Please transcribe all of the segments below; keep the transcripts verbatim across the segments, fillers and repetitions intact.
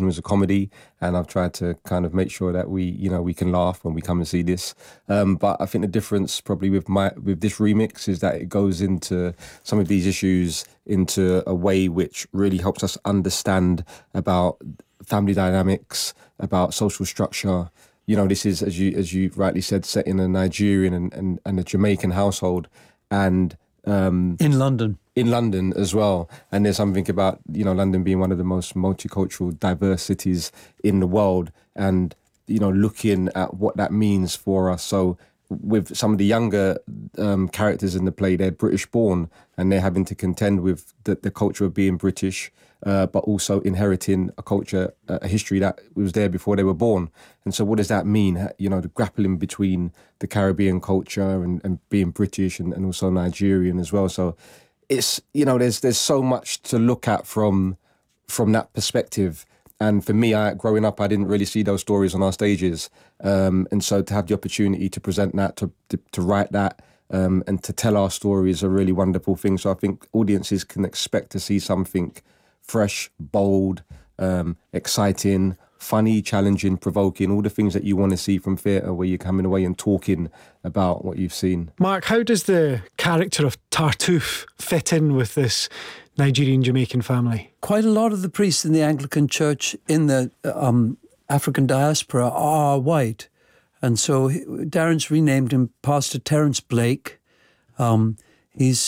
version was a comedy, and I've tried to kind of make sure that we, you know, we can laugh when we come and see this. Um, but I think the difference probably with my with this remix is that it goes into some of these issues into a way which really helps us understand about family dynamics, about social structure. You know, this is, as you as you rightly said, set in a Nigerian and, and, and a Jamaican household, and um, in London. In London as well. And there's something about, you know, London being one of the most multicultural, diverse cities in the world, and, you know, looking at what that means for us. So with some of the younger um, characters in the play, they're British born, and they're having to contend with the, the culture of being British, uh, but also inheriting a culture, a history that was there before they were born. And so what does that mean? You know, the grappling between the Caribbean culture and, and being British and, and also Nigerian as well. So it's, you know, there's there's so much to look at from from that perspective. And for me, I, growing up, I didn't really see those stories on our stages. Um, and so to have the opportunity to present that, to to, to write that, um, and to tell our story is a really wonderful thing. So I think audiences can expect to see something fresh, bold, um, exciting, funny, challenging, provoking, all the things that you want to see from theatre, where you're coming away and talking about what you've seen. Mark, how does the character of Tartuffe fit in with this Nigerian-Jamaican family? Quite a lot of the priests in the Anglican Church in the um, African diaspora are white. And so Darren's renamed him Pastor Terence Blake. Um, he's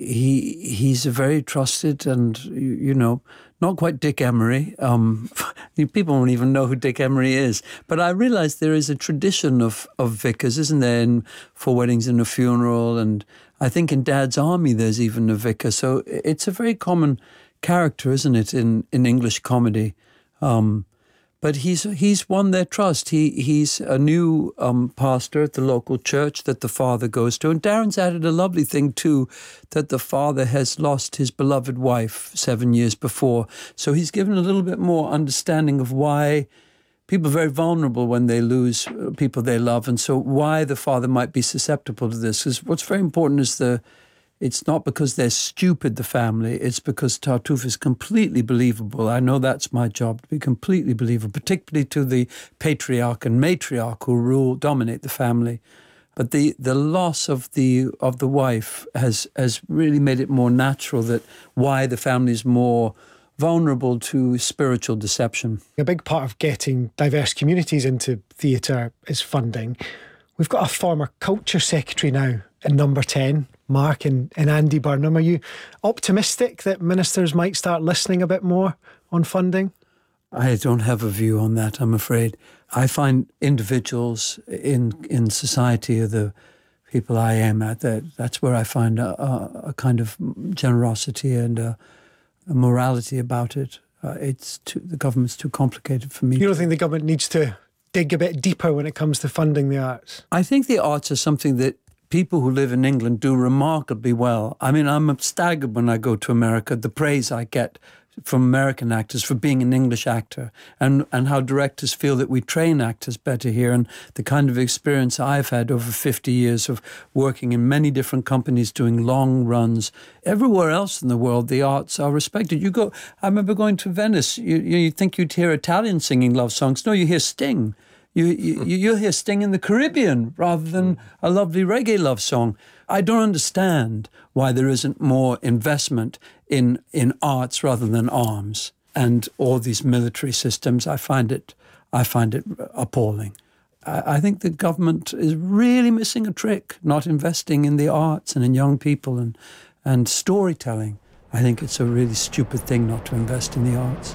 he he's a very trusted and, you, you know, not quite Dick Emery. Um, people won't even know who Dick Emery is. But I realise there is a tradition of, of vicars, isn't there, in Four Weddings and a Funeral, and I think in Dad's Army there's even a vicar. So it's a very common character, isn't it, in, in English comedy. Um, but he's he's won their trust. He He's a new um, pastor at the local church that the father goes to. And Darren's added a lovely thing too, that the father has lost his beloved wife seven years before. So he's given a little bit more understanding of why people are very vulnerable when they lose people they love, and so why the father might be susceptible to this. Because what's very important is the, it's not because they're stupid, the family, it's because Tartuffe is completely believable. I know that's my job, to be completely believable, particularly to the patriarch and matriarch who rule, dominate the family. But the, the loss of the of the wife has has really made it more natural that why the family is more vulnerable to spiritual deception. A big part of getting diverse communities into theatre is funding. We've got a former culture secretary now in Number ten, Mark and, and Andy Burnham. Are you optimistic that ministers might start listening a bit more on funding? I don't have a view on that, I'm afraid. I find individuals in in society are the people I am at. That, that's where I find a, a, a kind of generosity and a, a morality about it. Uh, it's too, the government's too complicated for me. You don't think the government needs to dig a bit deeper when it comes to funding the arts? I think the arts are something that people who live in England do remarkably well. I mean, I'm staggered when I go to America, the praise I get from American actors for being an English actor, and, and how directors feel that we train actors better here, and the kind of experience I've had over fifty years of working in many different companies doing long runs. Everywhere else in the world, the arts are respected. You go, I remember going to Venice, you, you think you'd hear Italians singing love songs. No, you hear Sting. You, you, you'll hear Sting in the Caribbean rather than a lovely reggae love song. I don't understand why there isn't more investment in, in arts rather than arms and all these military systems. I find it, I find it appalling. I, I think the government is really missing a trick, not investing in the arts and in young people and, and storytelling. I think it's a really stupid thing not to invest in the arts.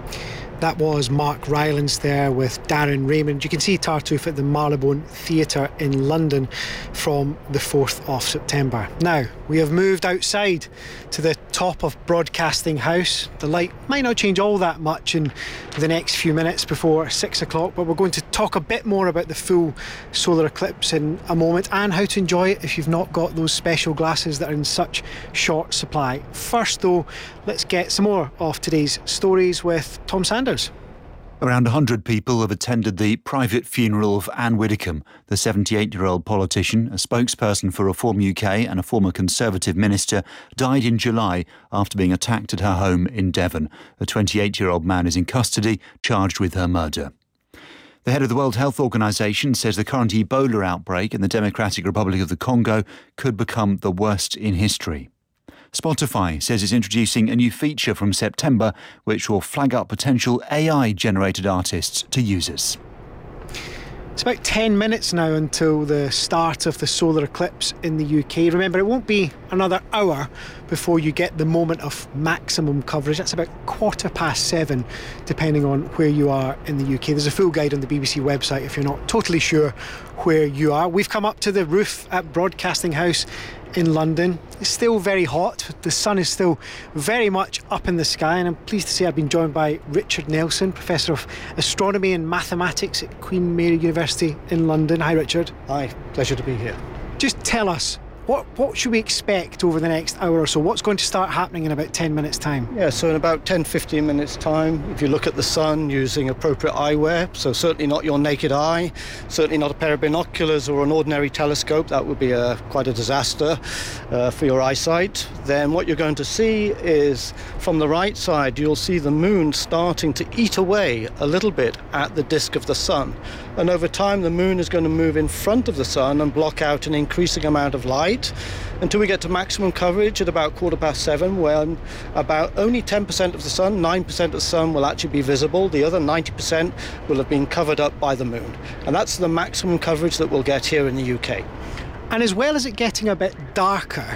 That was Mark Rylance there with Darren Raymond. You can see Tartuffe at the Marylebone Theatre in London from the fourth of September. Now, we have moved outside to the top of Broadcasting House. The light might not change all that much in the next few minutes before six o'clock, but we're going to talk a bit more about the full solar eclipse in a moment and how to enjoy it if you've not got those special glasses that are in such short supply. First, though, let's get some more of today's stories with Tom Sanders. Around one hundred people have attended the private funeral of Anne Widdecombe, the seventy-eight-year-old politician, a spokesperson for Reform U K and a former Conservative minister, died in July after being attacked at her home in Devon. A twenty-eight-year-old man is in custody, charged with her murder. The head of the World Health Organization says the current Ebola outbreak in the Democratic Republic of the Congo could become the worst in history. Spotify says it's introducing a new feature from September which will flag up potential A I-generated artists to users. It's about ten minutes now until the start of the solar eclipse in the U K. Remember, it won't be another hour before you get the moment of maximum coverage. That's about quarter past seven, depending on where you are in the U K. There's a full guide on the B B C website if you're not totally sure where you are. We've come up to the roof at Broadcasting House in London. It's still very hot. The sun is still very much up in the sky, and I'm pleased to say I've been joined by Richard Nelson, Professor of Astronomy and Mathematics at Queen Mary University in London. Hi, Richard. Hi, pleasure to be here. Just tell us, what what should we expect over the next hour or so? What's going to start happening in about ten minutes' time? Yeah, so in about ten to fifteen minutes' time, if you look at the sun using appropriate eyewear, so certainly not your naked eye, certainly not a pair of binoculars or an ordinary telescope, that would be a, quite a disaster uh, for your eyesight, then what you're going to see is, from the right side, you'll see the moon starting to eat away a little bit at the disk of the sun. And over time, the moon is going to move in front of the sun and block out an increasing amount of light until we get to maximum coverage at about quarter past seven, when about only ten percent of the sun, nine percent of the sun will actually be visible. The other ninety percent will have been covered up by the moon. And that's the maximum coverage that we'll get here in the U K. And as well as it getting a bit darker,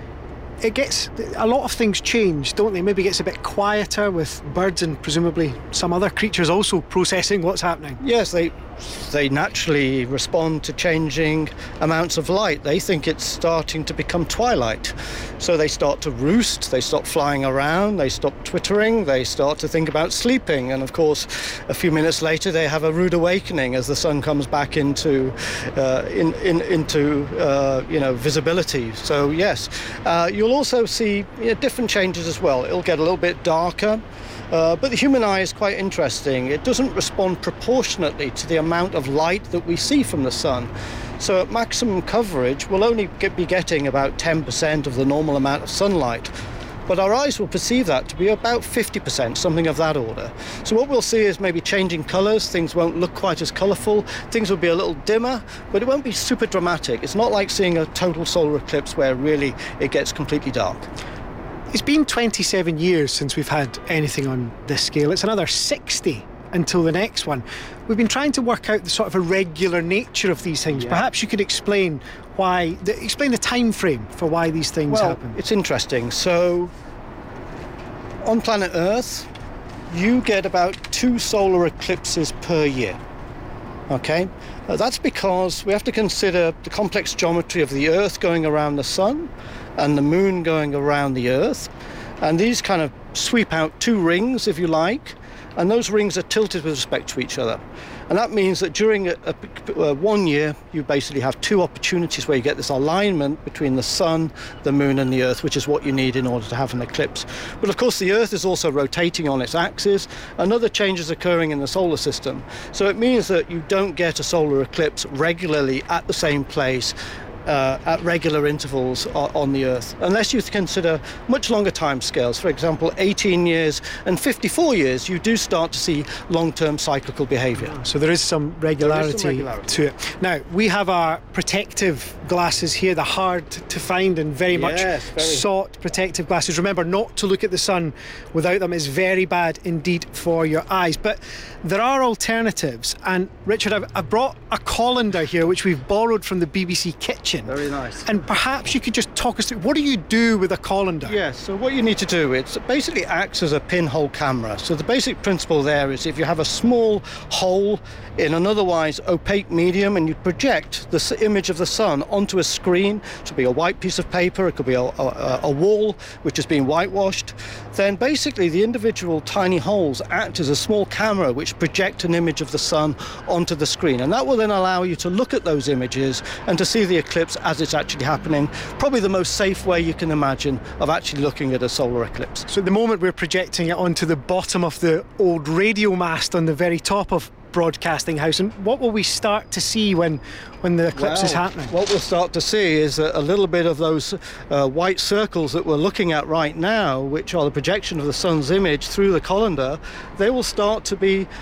it gets, a lot of things change, don't they? Maybe it gets a bit quieter with birds and presumably some other creatures also processing what's happening. Yes, they they naturally respond to changing amounts of light. They think it's starting to become twilight. So they start to roost, they stop flying around, they stop twittering, they start to think about sleeping. And of course, a few minutes later, they have a rude awakening as the sun comes back into uh, in, in, into uh, you know, visibility. So yes, uh, you'll also see you know, different changes as well. It'll get a little bit darker. Uh, but the human eye is quite interesting. It doesn't respond proportionately to the amount of light that we see from the sun. So at maximum coverage, we'll only get, be getting about ten percent of the normal amount of sunlight. But our eyes will perceive that to be about fifty percent, something of that order. So what we'll see is maybe changing colours. Things won't look quite as colourful. Things will be a little dimmer, but it won't be super dramatic. It's not like seeing a total solar eclipse where really it gets completely dark. It's been twenty-seven years since we've had anything on this scale. It's another sixty until the next one. We've been trying to work out the sort of irregular nature of these things. Yeah. Perhaps you could explain why, the, explain the time frame for why these things well, happen. It's interesting. So on planet Earth, you get about two solar eclipses per year. Okay, uh, that's because we have to consider the complex geometry of the Earth going around the sun and the moon going around the Earth, and these kind of sweep out two rings, if you like, and those rings are tilted with respect to each other. And that means that during a, a, uh, one year, you basically have two opportunities where you get this alignment between the sun, the moon and the Earth, which is what you need in order to have an eclipse. But of course, the Earth is also rotating on its axis, and other changes occurring in the solar system. So it means that you don't get a solar eclipse regularly at the same place Uh, at regular intervals on the Earth, unless you consider much longer time scales. For example, eighteen years and fifty-four years, you do start to see long-term cyclical behaviour. So there is some regularity, there is some regularity to it. Now, we have our protective glasses here, the hard to find and very much yes, very. sought protective glasses. Remember, not to look at the sun without them is very bad indeed for your eyes. But there are alternatives, and Richard, I've, I've brought a colander here which we've borrowed from the B B C kitchen. Very nice. And perhaps you could just talk us through, what do you do with a colander? Yes, so what you need to do, it basically acts as a pinhole camera. So the basic principle there is if you have a small hole in an otherwise opaque medium and you project the image of the sun onto a screen, it could be a white piece of paper, it could be a, a, a wall which has been whitewashed, then basically the individual tiny holes act as a small camera which project an image of the sun onto the screen. And that will then allow you to look at those images and to see the eclipse eclipse as it's actually happening. Probably the most safe way you can imagine of actually looking at a solar eclipse. So at the moment we're projecting it onto the bottom of the old radio mast on the very top of Broadcasting House, and what will we start to see when when the eclipse well, is happening? What we'll start to see is a, a little bit of those uh, white circles that we're looking at right now, which are the projection of the sun's image through the colander. They will start to be